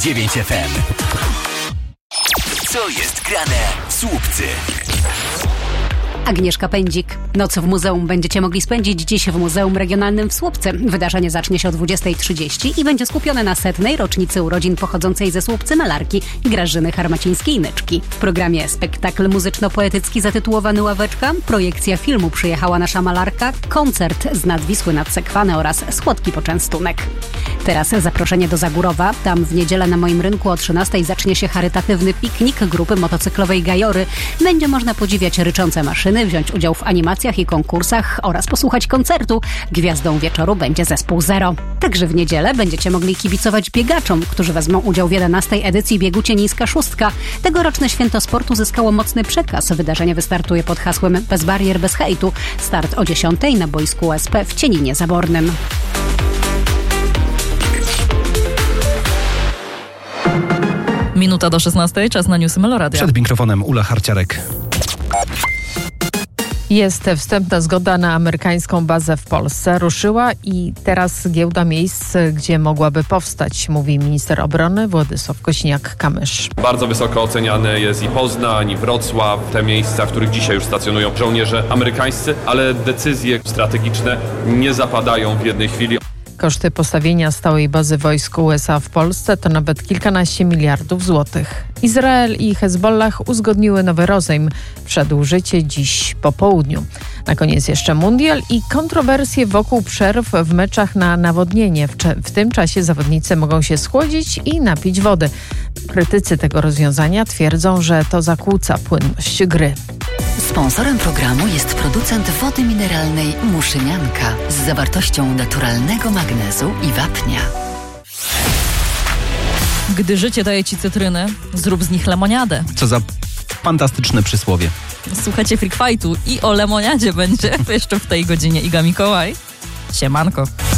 9 FM. Co jest grane w Słupcy? Agnieszka Pędzik. Noc w muzeum będziecie mogli spędzić dziś w Muzeum Regionalnym w Słupcy. Wydarzenie zacznie się o 20:30 i będzie skupione na 100. rocznicy urodzin pochodzącej ze Słupcy malarki Grażyny Harmacińskiej-Nyczki. W programie spektakl muzyczno-poetycki zatytułowany Ławeczka, projekcja filmu Przyjechała nasza malarka, koncert z nad Wisły nad Sekwany oraz słodki poczęstunek. Teraz zaproszenie do Zagórowa. Tam w niedzielę na moim rynku o 13:00 zacznie się charytatywny piknik grupy motocyklowej Gajory. Będzie można podziwiać ryczące maszyny, wziąć udział w animacjach i konkursach oraz posłuchać koncertu. Gwiazdą wieczoru będzie zespół Zero. Także w niedzielę będziecie mogli kibicować biegaczom, którzy wezmą udział w 11. edycji biegu Cienińska Szóstka. Tegoroczne Święto Sportu zyskało mocny przekaz. Wydarzenie wystartuje pod hasłem Bez barier, bez hejtu. Start o 10:00 na boisku USP w Cieninie Zabornym. Minuta do 16:00, czas na newsy Meloradia. Przed mikrofonem Ula Harciarek. Jest wstępna zgoda na amerykańską bazę w Polsce. Ruszyła i teraz giełda miejsc, gdzie mogłaby powstać, mówi minister obrony Władysław Kosiniak-Kamysz. Bardzo wysoko oceniany jest i Poznań, i Wrocław, te miejsca, w których dzisiaj już stacjonują żołnierze amerykańscy, ale decyzje strategiczne nie zapadają w jednej chwili. Koszty postawienia stałej bazy wojsk USA w Polsce to nawet kilkanaście miliardów złotych. Izrael i Hezbollah uzgodniły nowy rozejm. Wszedł w życie dziś po południu. Na koniec jeszcze mundial i kontrowersje wokół przerw w meczach na nawodnienie. W tym czasie zawodnicy mogą się schłodzić i napić wody. Krytycy tego rozwiązania twierdzą, że to zakłóca płynność gry. Sponsorem programu jest producent wody mineralnej Muszynianka z zawartością naturalnego magnezu i wapnia. Gdy życie daje ci cytryny, zrób z nich lemoniadę. Co za fantastyczne przysłowie. Słuchajcie Freak Fightu i o lemoniadzie będzie jeszcze w tej godzinie. Iga Mikołaj. Siemanko.